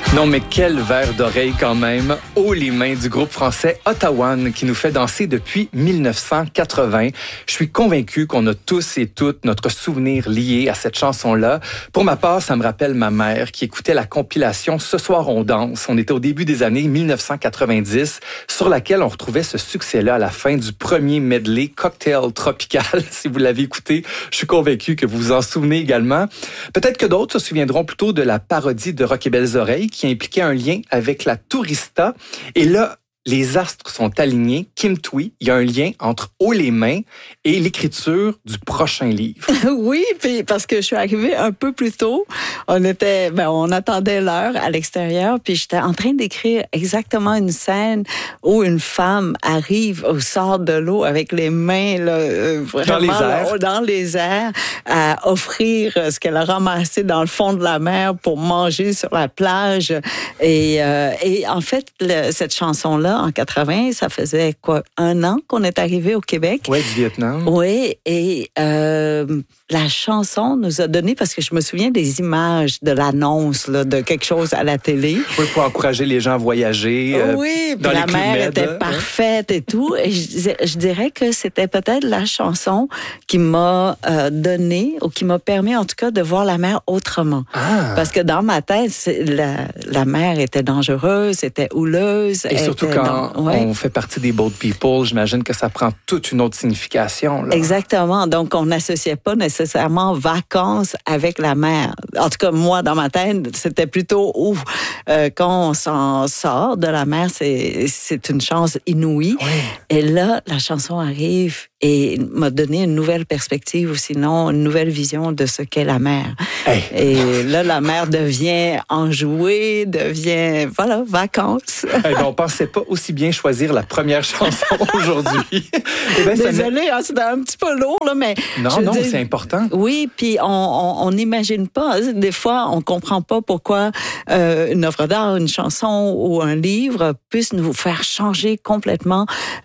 Non, mais quel verre d'oreille quand même. Haut les mains du groupe français Ottawan qui nous fait danser depuis 1980. Je suis convaincu qu'on a tous et toutes notre souvenir lié à cette chanson-là. Pour ma part, ça me rappelle ma mère qui écoutait la compilation Ce soir on danse. On était au début des années 1990 sur laquelle on retrouvait ce succès-là à la fin du premier medley Cocktail Tropical. Si vous l'avez écouté, je suis convaincu que vous vous en souvenez également. Peut-être que d'autres se souviendront plutôt de la parodie de Rock et Belles Oreilles qui impliquait un lien avec la tourista. Et là, les astres sont alignés. Kim Thuy, il y a un lien entre Haut les mains et l'écriture du prochain livre. Oui, puis parce que je suis arrivée un peu plus tôt. On attendait l'heure à l'extérieur, puis j'étais en train d'écrire exactement une scène où une femme arrive au sort de l'eau avec les mains là, vraiment dans les airs à offrir ce qu'elle a ramassé dans le fond de la mer pour manger sur la plage. Et en fait, cette chanson-là, en 80, ça faisait quoi, 1 an qu'on est arrivé au Québec. Oui, du Vietnam. Oui, et la chanson nous a donné, parce que je me souviens des images de l'annonce là, de quelque chose à la télé. Oui, pour encourager les gens à voyager. Oui, dans la les mer était parfaite et tout. Et je dirais que c'était peut-être la chanson qui m'a donné, ou qui m'a permis en tout cas de voir la mer autrement. Ah. Parce que dans ma tête, la mer était dangereuse, était houleuse. Et surtout quand on fait partie des boat people, j'imagine que ça prend toute une autre signification. Là. Exactement. Donc, on n'associait pas nécessairement vacances avec la mer. En tout cas, moi, dans ma tête, c'était plutôt quand on s'en sort de la mer, c'est une chance inouïe. Oui. Et là, la chanson arrive et m'a donné une nouvelle perspective ou sinon une nouvelle vision de ce qu'est la mer. Hey. Et là, la mer devient enjouée, devient, vacances. Hey, on pensait pas aussi bien choisir la première chanson aujourd'hui. Désolée, c'était un petit peu lourd, là, mais... Non, c'est important. Oui, puis on n'imagine pas. Des fois, on comprend pas pourquoi une œuvre d'art, une chanson ou un livre puisse nous faire changer complètement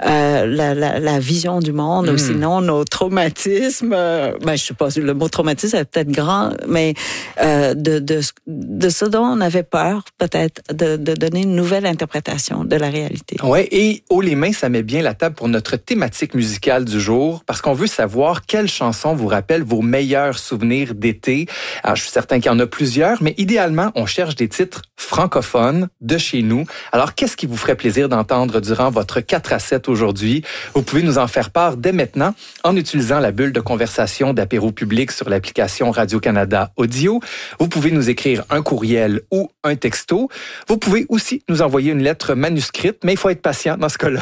la vision du monde, ou sinon nos traumatismes. Je sais pas, le mot traumatisme est peut-être grand, mais de ce dont on avait peur, peut-être, de donner une nouvelle interprétation de la réalité. Oui, et Haut les mains, ça met bien la table pour notre thématique musicale du jour, parce qu'on veut savoir quelle chanson vous rappelle vos meilleurs souvenirs d'été. Alors, je suis certain qu'il y en a plusieurs, mais idéalement, on cherche des titres francophones de chez nous. Alors, qu'est-ce qui vous ferait plaisir d'entendre durant votre 4 à 7 aujourd'hui? Vous pouvez nous en faire part dès maintenant en utilisant la bulle de conversation d'Apéro Public sur l'application Radio-Canada Audio. Vous pouvez nous écrire un courriel ou un texto. Vous pouvez aussi nous envoyer une lettre manuscrite, mais il faut être patient dans ce cas-là.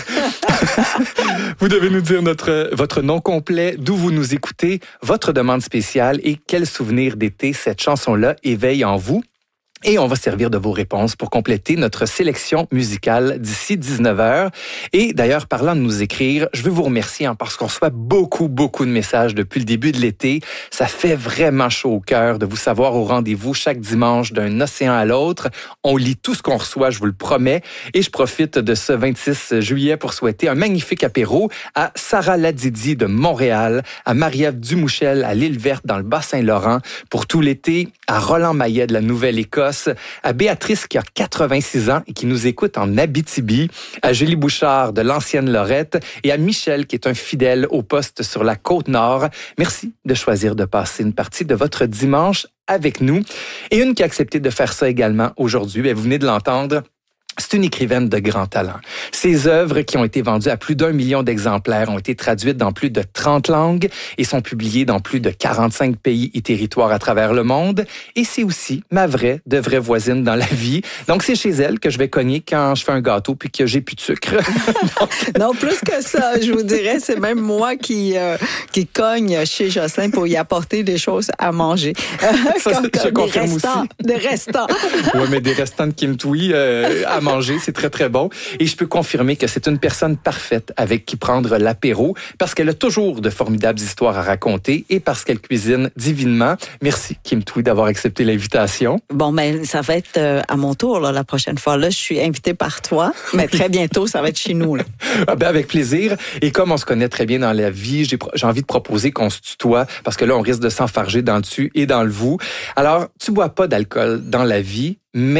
Vous devez nous dire votre nom complet, d'où vous nous écoutez, votre demande spéciale et quel souvenir d'été cette chanson-là éveille en vous. Et on va servir de vos réponses pour compléter notre sélection musicale d'ici 19h. Et d'ailleurs, parlant de nous écrire, je veux vous remercier parce qu'on reçoit beaucoup de messages depuis le début de l'été. Ça fait vraiment chaud au cœur de vous savoir au rendez-vous chaque dimanche d'un océan à l'autre. On lit tout ce qu'on reçoit, je vous le promets. Et je profite de ce 26 juillet pour souhaiter un magnifique apéro à Sarah Ladidi de Montréal, à Marie-Ève Dumouchel à l'Île-Verte dans le Bas-Saint-Laurent, pour tout l'été, à Roland Maillet de la Nouvelle-Écosse, à Béatrice qui a 86 ans et qui nous écoute en Abitibi, à Julie Bouchard de l'Ancienne Lorette et à Michel qui est un fidèle au poste sur la Côte-Nord. Merci de choisir de passer une partie de votre dimanche avec nous. Et une qui a accepté de faire ça également aujourd'hui, vous venez de l'entendre. C'est une écrivaine de grand talent. Ses œuvres, qui ont été vendues à plus d'1 million d'exemplaires, ont été traduites dans plus de 30 langues et sont publiées dans plus de 45 pays et territoires à travers le monde. Et c'est aussi ma vraie voisine dans la vie. Donc, c'est chez elle que je vais cogner quand je fais un gâteau puis que j'ai plus de sucre. Non, plus que ça, je vous dirais, c'est même moi qui cogne chez Jocelyn pour y apporter des choses à manger. Ça, je confirme aussi. Des restants. Oui, mais des restants de Kim Thuy à manger, c'est très bon. Et je peux confirmer que c'est une personne parfaite avec qui prendre l'apéro parce qu'elle a toujours de formidables histoires à raconter et parce qu'elle cuisine divinement. Merci Kim Thuy d'avoir accepté l'invitation. Bon, mais ça va être à mon tour là, la prochaine fois. Là, je suis invitée par toi, mais très bientôt, ça va être chez nous. Là. Avec plaisir. Et comme on se connaît très bien dans la vie, j'ai envie de proposer qu'on se tutoie parce que là, on risque de s'enfarger dans le tu et dans le vous. Alors, tu bois pas d'alcool dans la vie, mais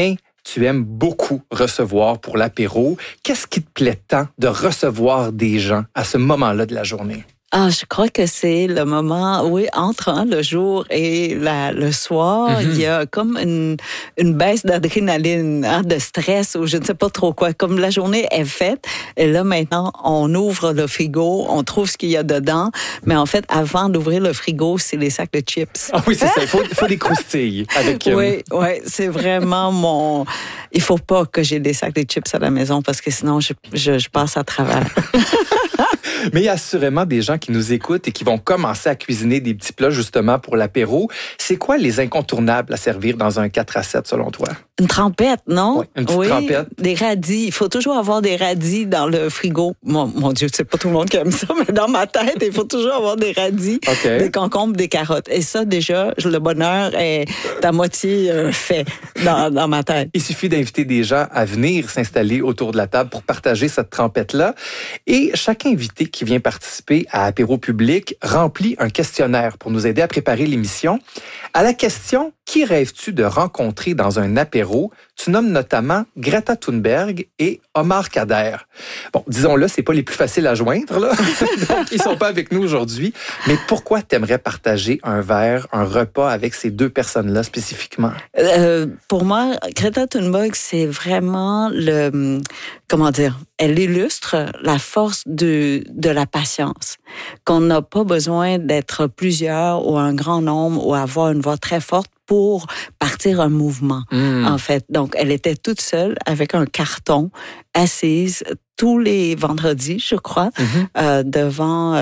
tu aimes beaucoup recevoir pour l'apéro. Qu'est-ce qui te plaît tant de recevoir des gens à ce moment-là de la journée? Ah, je crois que c'est le moment, oui, entre le jour et le soir, il y a comme une baisse d'adrénaline, de stress ou je ne sais pas trop quoi. Comme la journée est faite, et là maintenant, on ouvre le frigo, on trouve ce qu'il y a dedans, mais en fait, avant d'ouvrir le frigo, c'est les sacs de chips. Ah oui, c'est ça, il faut des croustilles. Avec, Oui, c'est vraiment mon... Il faut pas que j'ai des sacs de chips à la maison parce que sinon, je passe à travers. Mais il y a assurément des gens qui nous écoutent et qui vont commencer à cuisiner des petits plats justement pour l'apéro. C'est quoi les incontournables à servir dans un 4 à 7 selon toi? Une trempette, non? Oui, une petite trempette. Des radis. Il faut toujours avoir des radis dans le frigo. Mon Dieu, c'est pas tout le monde qui aime ça, mais dans ma tête, il faut toujours avoir des radis, des concombres, des carottes. Et ça, déjà, le bonheur est à moitié fait dans ma tête. Il suffit d'inviter des gens à venir s'installer autour de la table pour partager cette trempette-là. Et chaque invité qui vient participer à Apéro Public remplit un questionnaire pour nous aider à préparer l'émission. À la question « Qui rêves-tu de rencontrer dans un apéro ?» tu nommes notamment Greta Thunberg et Omar Kader. Bon, disons-le, c'est pas les plus faciles à joindre, là. Donc, ils sont pas avec nous aujourd'hui. Mais pourquoi t'aimerais partager un verre, un repas avec ces deux personnes-là spécifiquement? Pour moi, Greta Thunberg, c'est vraiment comment dire, elle illustre la force de la patience. Qu'on n'a pas besoin d'être plusieurs ou un grand nombre ou avoir une voix très forte pour partir un mouvement, en fait. Donc, elle était toute seule avec un carton, assise tous les vendredis, je crois, devant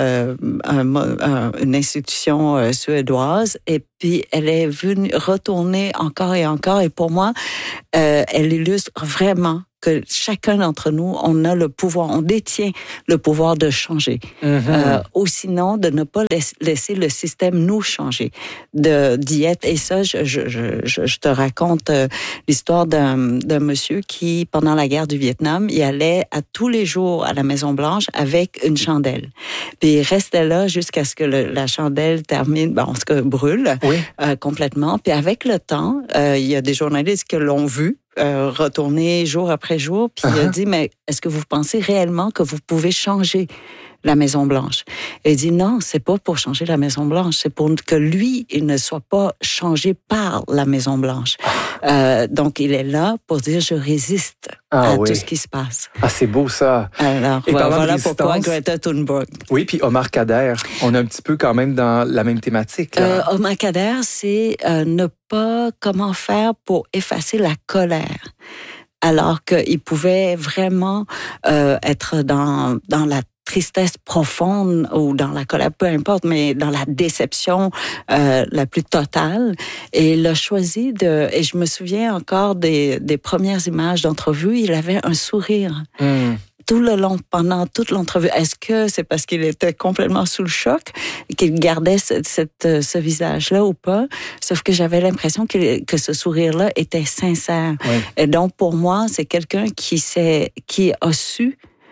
une institution suédoise. Et puis, elle est venue retourner encore et encore. Et pour moi, elle illustre vraiment que chacun d'entre nous, on a le pouvoir, on détient le pouvoir de changer. Ou sinon, de ne pas laisser le système nous changer. D'y être. Et ça, je te raconte l'histoire d'un monsieur qui, pendant la guerre du Vietnam, il allait tous les jours à la Maison-Blanche avec une chandelle. Puis il restait là jusqu'à ce que la chandelle termine, en tout cas brûle complètement. Puis avec le temps, il y a des journalistes qui l'ont vu retourner jour après jour, puis il a dit, mais est-ce que vous pensez réellement que vous pouvez changer la Maison-Blanche? Et il dit, non, c'est pas pour changer la Maison-Blanche, c'est pour que lui, il ne soit pas changé par la Maison-Blanche. Donc, il est là pour dire, je résiste à tout ce qui se passe. Ah, c'est beau ça. Alors, voilà pourquoi Greta Thunberg. Oui, puis Omar Kader, on est un petit peu quand même dans la même thématique. Là. Omar Kader, c'est ne pas comment faire pour effacer la colère. Alors qu'il pouvait vraiment être dans la tristesse profonde ou dans la colère, peu importe, mais dans la déception la plus totale. Et il a choisi et je me souviens encore des premières images d'entrevue, il avait un sourire. Tout le long, pendant toute l'entrevue. Est-ce que c'est parce qu'il était complètement sous le choc qu'il gardait ce visage-là ou pas? Sauf que j'avais l'impression que ce sourire-là était sincère. Et donc, pour moi, c'est quelqu'un qui a su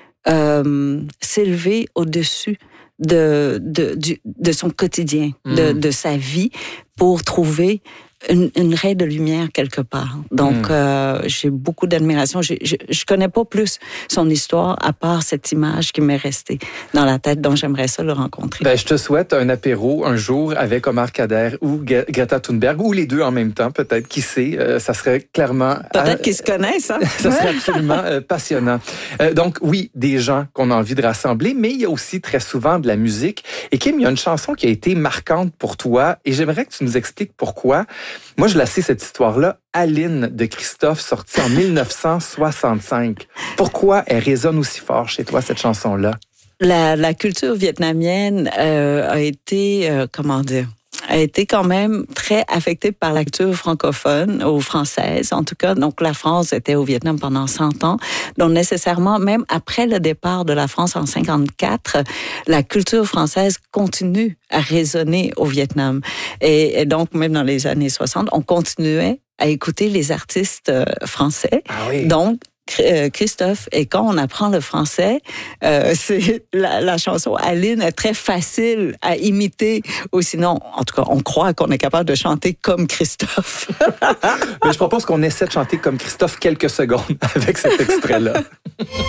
s'élever au-dessus de son quotidien, de sa vie, pour trouver une raie de lumière quelque part. Donc, j'ai beaucoup d'admiration. Je connais pas plus son histoire à part cette image qui m'est restée dans la tête, dont j'aimerais ça le rencontrer. Ben, je te souhaite un apéro un jour avec Omar Kader ou Greta Thunberg, ou les deux en même temps, peut-être, qui sait. Ça serait clairement... Peut-être qu'ils se connaissent, hein? Ça serait absolument passionnant. Donc, oui, des gens qu'on a envie de rassembler, mais il y a aussi très souvent de la musique. Et Kim, il y a une chanson qui a été marquante pour toi, et j'aimerais que tu nous expliques pourquoi. Moi, je la sais, cette histoire-là. Aline de Christophe, sortie en 1965. Pourquoi elle résonne aussi fort chez toi, cette chanson-là? La culture vietnamienne a été, a été quand même très affectée par la culture francophone ou française, en tout cas. Donc, la France était au Vietnam pendant 100 ans. Donc, nécessairement, même après le départ de la France en 54, la culture française continue à résonner au Vietnam. Et donc, même dans les années 60, on continuait à écouter les artistes français. Ah oui. Donc, Christophe. Et quand on apprend le français, c'est la chanson Aline est très facile à imiter. Ou sinon, en tout cas, on croit qu'on est capable de chanter comme Christophe. Mais je propose qu'on essaie de chanter comme Christophe quelques secondes avec cet extrait-là.